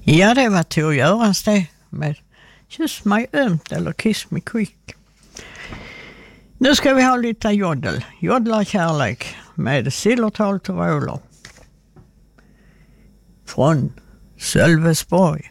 Ja, det var till att göras det med Kyss mig ömt eller Kiss me quick. Nu ska vi ha lite joddel. Joddlar kärlek med Sillertal till Vråler. Från Sölvesborg.